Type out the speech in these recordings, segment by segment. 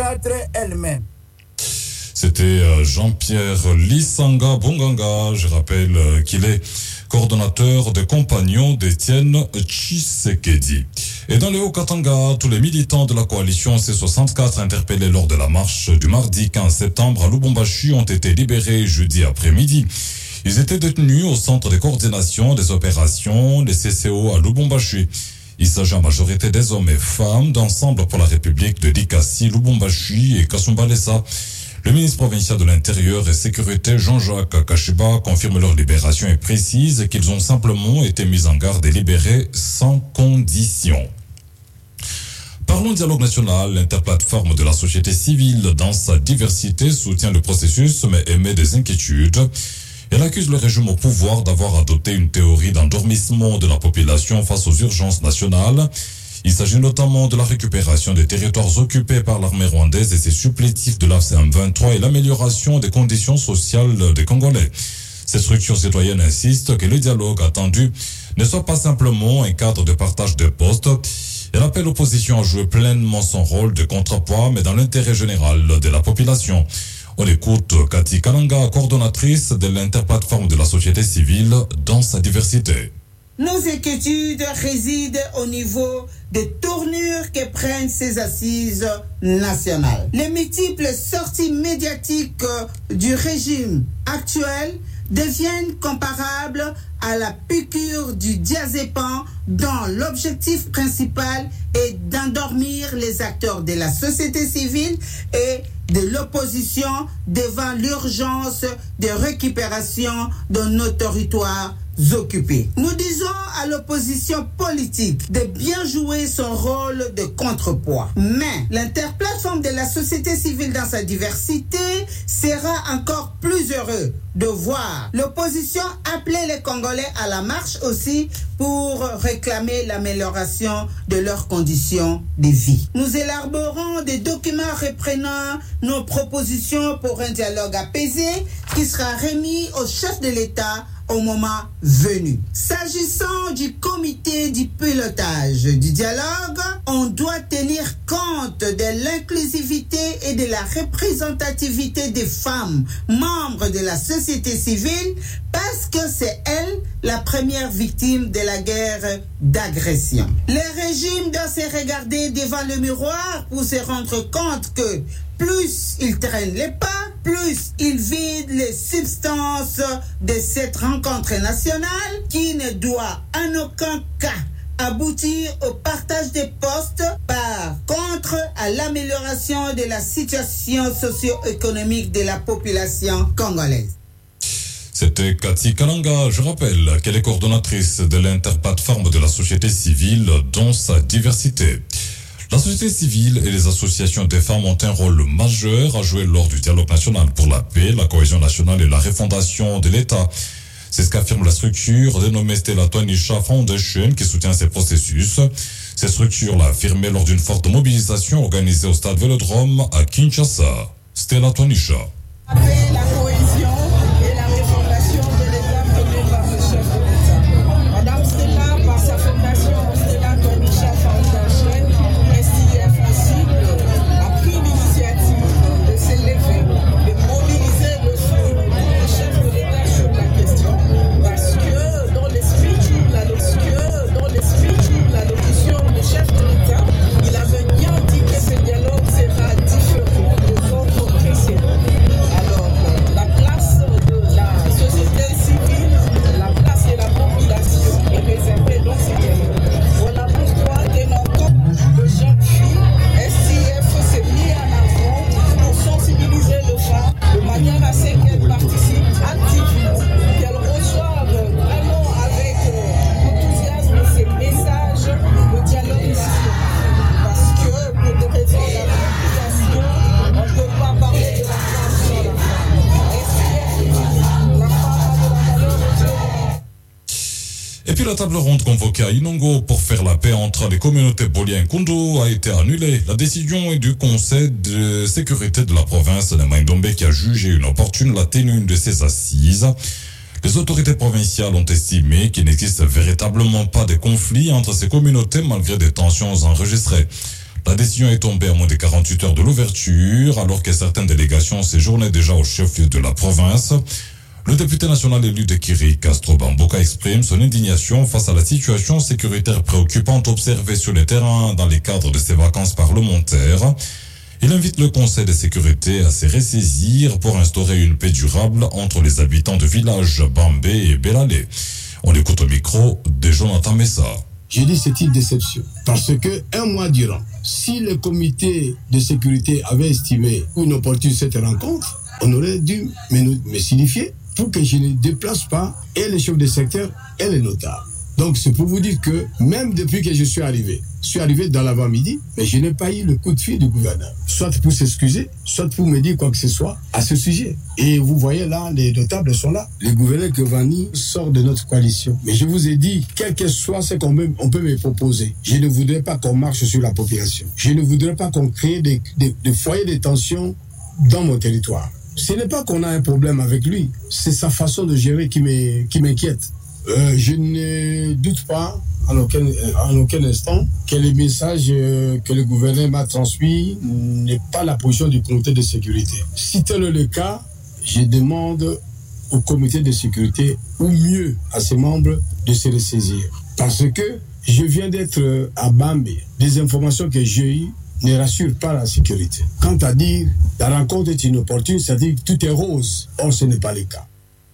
combattre elle-même. C'était Jean-Pierre Lisanga Bonganga. Je rappelle qu'il est coordonnateur des compagnons d'Étienne Tshisekedi. Et dans le Haut-Katanga, tous les militants de la coalition C64 interpellés lors de la marche du mardi 15 septembre à Lubumbashi ont été libérés jeudi après-midi. Ils étaient détenus au centre de coordination des opérations, les CCO à Lubumbashi. Il s'agit en majorité des hommes et femmes d'Ensemble pour la République de Likasi, Lubumbashi et Kasumbalesa. Le ministre provincial de l'Intérieur et Sécurité, Jean-Jacques Kashiba, confirme leur libération et précise qu'ils ont simplement été mis en garde et libérés sans condition. Parlons dialogue national. L'interplateforme de la société civile, dans sa diversité, soutient le processus mais émet des inquiétudes. Elle accuse le régime au pouvoir d'avoir adopté une théorie d'endormissement de la population face aux urgences nationales. Il s'agit notamment de la récupération des territoires occupés par l'armée rwandaise et ses supplétifs de l'AFC-M23 et l'amélioration des conditions sociales des Congolais. Cette structure citoyenne insiste que le dialogue attendu ne soit pas simplement un cadre de partage de postes. Elle appelle l'opposition à jouer pleinement son rôle de contrepoids, mais dans l'intérêt général de la population. On écoute Cathy Kalanga, coordonnatrice de l'interplateforme de la société civile dans sa diversité. Nos inquiétudes résident au niveau des tournures que prennent ces assises nationales. Les multiples sorties médiatiques du régime actuel deviennent comparables à la piqûre du diazépam dont l'objectif principal est d'endormir les acteurs de la société civile et de l'opposition devant l'urgence de récupération de nos territoires occupés. Nous disons à l'opposition politique de bien jouer son rôle de contrepoids. Mais l'interplateforme de la société civile dans sa diversité sera encore plus heureux de voir l'opposition appeler les Congolais à la marche aussi pour réclamer l'amélioration de leurs conditions de vie. Nous élaborons des documents reprenant nos propositions pour un dialogue apaisé qui sera remis au chef de l'État au moment venu. S'agissant du comité du pilotage du dialogue, on doit tenir compte de l'inclusivité et de la représentativité des femmes membres de la société civile parce que c'est elle la première victime de la guerre d'agression. Le régime doit se regarder devant le miroir pour se rendre compte que plus il traîne les pas, plus il vide les substances de cette rencontre nationale qui ne doit en aucun cas aboutir au partage des postes, par contre à l'amélioration de la situation socio-économique de la population congolaise. C'était Cathy Kalanga. Je rappelle qu'elle est coordonnatrice de l'interplateforme de la société civile dans sa diversité. La société civile et les associations des femmes ont un rôle majeur à jouer lors du dialogue national pour la paix, la cohésion nationale et la refondation de l'État. C'est ce qu'affirme la structure dénommée Stella Twanisha Foundation qui soutient ces processus. Cette structure l'a affirmé lors d'une forte mobilisation organisée au stade Vélodrome à Kinshasa. Stella Twanisha. La cohésion et la refondation de l'État menée par le chef de l'État. Madame Stella, par sa fondation Stella Twanisha Foundation, STF aussi, a pris l'initiative de s'élever, de mobiliser le soutien du chef de l'État sur la question. Parce que dans l'esprit de l'allocution du chef de l'État, il avait bien dit que ce dialogue sera différent de votre précédent. Alors, la place de la société civile, la place de la population est réservée dans ce dialogue. Voilà pourquoi, tenant compte de jeunes filles, STF s'est mis en avant pour sensibiliser les femmes de manière à ce qu'elles participent activement, qu'elles reçoivent vraiment avec enthousiasme ces messages de dialogue national. Parce que pour des raisons d'appropriation, on ne peut pas parler de la femme sans la femme. STF, la femme a de la valeur aux yeux. Et puis la table ronde convoquée à Inongo pour faire la paix entre les communautés Bolia et Nkundo a été annulée. La décision est du Conseil de sécurité de la province de Maïndombe qui a jugé inopportune la tenue de ces assises. Les autorités provinciales ont estimé qu'il n'existe véritablement pas de conflit entre ces communautés malgré des tensions enregistrées. La décision est tombée à moins de 48 heures de l'ouverture, alors que certaines délégations séjournaient déjà au chef-lieu de la province. Le député national élu de Kiri, Castro Bamboka, exprime son indignation face à la situation sécuritaire préoccupante observée sur le terrain dans les cadres de ses vacances parlementaires. Il invite le Conseil de sécurité à se ressaisir pour instaurer une paix durable entre les habitants de villages Bambé et Belalé. On écoute au micro de Jonathan Messa. Je dis c'est une déception parce que un mois durant, si le comité de sécurité avait estimé inopportune cette rencontre, on aurait dû me signifier pour que je ne déplace pas et les chefs de secteur et les notables. Donc c'est pour vous dire que même depuis que je suis arrivé dans l'avant-midi, mais je n'ai pas eu le coup de fil du gouverneur. Soit pour s'excuser, soit pour me dire quoi que ce soit à ce sujet. Et vous voyez là, les notables sont là. Le gouverneur Kevani sort de notre coalition. Mais je vous ai dit, quel que soit ce qu'on peut me proposer, je ne voudrais pas qu'on marche sur la population. Je ne voudrais pas qu'on crée des foyers de tension dans mon territoire. Ce n'est pas qu'on a un problème avec lui, c'est sa façon de gérer qui m'inquiète. Je ne doute pas en aucun instant que le message que le gouverneur m'a transmis n'est pas la position du comité de sécurité. Si tel est le cas, je demande au comité de sécurité, ou mieux à ses membres, de se ressaisir. Parce que je viens d'être à Bambé. Des informations que j'ai eues ne rassurent pas la sécurité. Quant à dire la rencontre est inopportune, c'est-à-dire que tout est rose. Or, ce n'est pas le cas.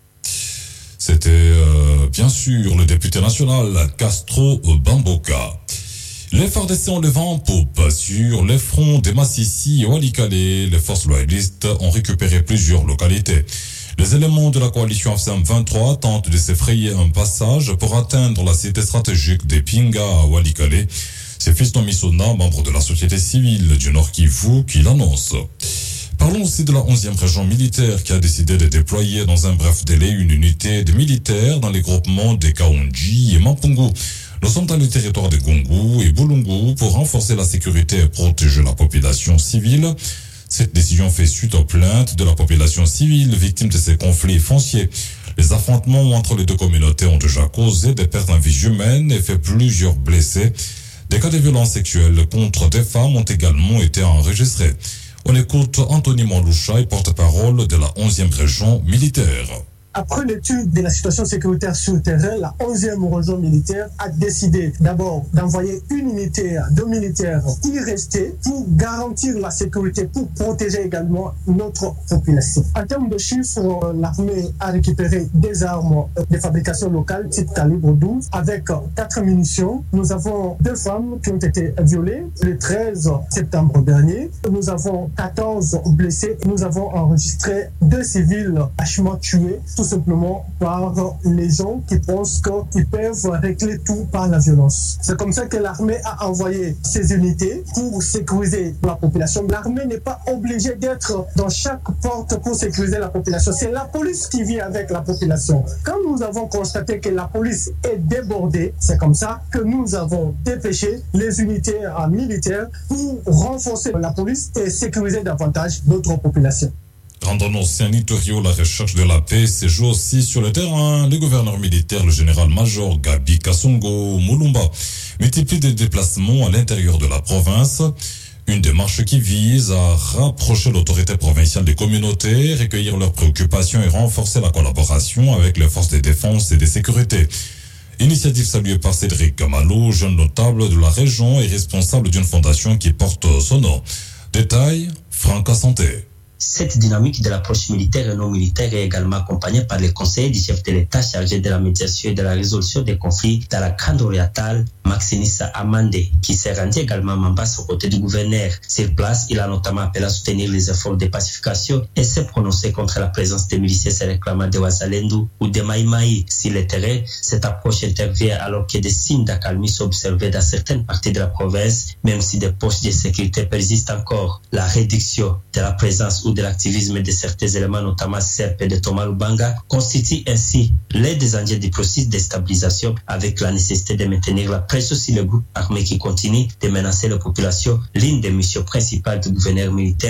C'était bien sûr le député national Castro Bamboka. Les FARDC ont le vent en poupe sur les fronts des Massissi et Walikale. Les forces loyalistes ont récupéré plusieurs localités. Les éléments de la coalition FCM 23 tentent de s'effrayer un passage pour atteindre la cité stratégique des Pinga à Walikale. C'est Fiston Misona, membre de la société civile du Nord Kivu, qui l'annonce. Parlons aussi de la 11e région militaire qui a décidé de déployer dans un bref délai une unité de militaires dans les groupements de Kaonji et Mampungu. Nous sommes dans le territoire de Gungu et Bulungu pour renforcer la sécurité et protéger la population civile. Cette décision fait suite aux plaintes de la population civile victime de ces conflits fonciers. Les affrontements entre les deux communautés ont déjà causé des pertes en vie humaine et fait plusieurs blessés. Des cas de violences sexuelles contre des femmes ont également été enregistrés. On écoute Anthony Moualoucha, porte-parole de la 11e région militaire. Après l'étude de la situation sécuritaire sur le terrain, la 11e région militaire a décidé d'abord d'envoyer une unité de militaires y rester pour garantir la sécurité, pour protéger également notre population. En termes de chiffres, l'armée a récupéré des armes de fabrication locale type calibre 12 avec 4 munitions. Nous avons 2 femmes qui ont été violées le 13 septembre dernier. Nous avons 14 blessés. Nous avons enregistré 2 civils hachement tués, tout simplement par les gens qui pensent qu'ils peuvent régler tout par la violence. C'est comme ça que l'armée a envoyé ces unités pour sécuriser la population. L'armée n'est pas obligée d'être dans chaque porte pour sécuriser la population. C'est la police qui vit avec la population. Quand nous avons constaté que la police est débordée, c'est comme ça que nous avons dépêché les unités militaires pour renforcer la police et sécuriser davantage notre population. Rendons aussi un Itorio, la recherche de la paix se joue aussi sur le terrain. Le gouverneur militaire, le général-major Gabi Kasongo Mulumba, multiplie des déplacements à l'intérieur de la province. Une démarche qui vise à rapprocher l'autorité provinciale des communautés, recueillir leurs préoccupations et renforcer la collaboration avec les forces de défense et de sécurité. Initiative saluée par Cédric Kamalo, jeune notable de la région et responsable d'une fondation qui porte son nom. Détail, Franca Santé. Cette dynamique de l'approche militaire et non militaire est également accompagnée par les conseillers du chef de l'État chargé de la médiation et de la résolution des conflits dans la Grande Orientale, Maxinissa Amande, qui s'est rendu également à Mambasa aux côtés du gouverneur. Sur place, il a notamment appelé à soutenir les efforts de pacification et s'est prononcé contre la présence des miliciens se réclamant de Wazalendu ou de Maïmaï. Sur le terrain, cette approche intervient alors que des signes d'accalmie sont observés dans certaines parties de la province, même si des poches de sécurité persistent encore. La réduction de la présence ou de l'activisme de certains éléments, notamment CRP de Thomas Lubanga, constitue ainsi l'aide des Indiens du processus de stabilisation avec la nécessité de maintenir la pression sur le groupe armé qui continue de menacer la population, l'une des missions principales du gouverneur militaire de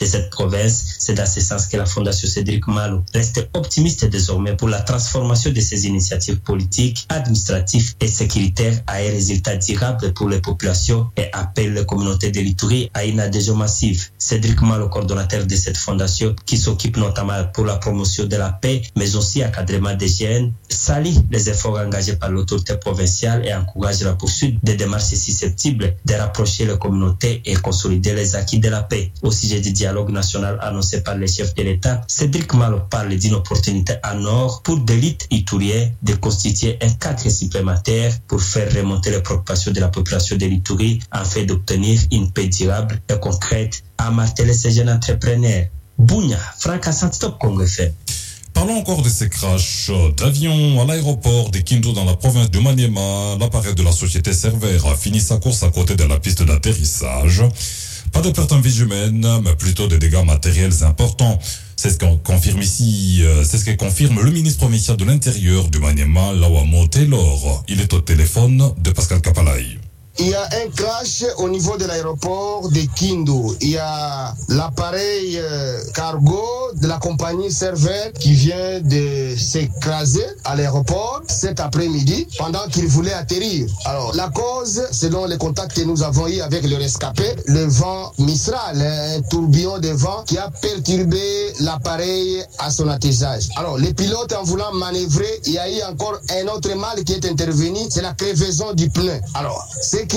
de cette province. C'est dans ce sens que la Fondation Cédric Malo reste optimiste désormais pour la transformation de ces initiatives politiques, administratives et sécuritaires à un résultat durable pour les populations et appelle les communautés de l'Ituri à une adhésion massive. Cédric Malo, coordonnateur de cette fondation qui s'occupe notamment pour la promotion de la paix, mais aussi encadrement des jeunes, salue les efforts engagés par l'autorité provinciale et encourage la poursuite des démarches susceptibles de rapprocher les communautés et consolider les acquis de la paix. Au sujet du dialogue national annoncé par les chefs de l'État, Cédric Malo parle d'une opportunité en or pour l'élite iturienne de constituer un cadre supplémentaire pour faire remonter les préoccupations de la population de l'Ituri afin d'obtenir une paix durable et concrète, a martelé ces jeunes entrepreneurs. Bounia, Franck Assantop, Congo FM. Parlons encore de ces crashs d'avions à l'aéroport de Kindu dans la province de Maniema. L'appareil de la société Server a fini sa course à côté de la piste d'atterrissage. Pas de pertes en vie humaine, mais plutôt des dégâts matériels importants. C'est ce qu'on confirme ici, c'est ce que confirme le ministre provincial de l'Intérieur du Maniema, Lawamo Taylor. Il est au téléphone de Pascal Kapalaï. Il y a un crash au niveau de l'aéroport de Kindu. Il y a l'appareil cargo de la compagnie Server qui vient de s'écraser à l'aéroport cet après-midi pendant qu'il voulait atterrir. Alors, la cause, selon les contacts que nous avons eu avec le rescapé, le vent Mistral, un tourbillon de vent qui a perturbé l'appareil à son atterrissage. Alors, les pilotes, en voulant manœuvrer, il y a eu encore un autre mal qui est intervenu, c'est la crevaison du pneu. Alors, c'est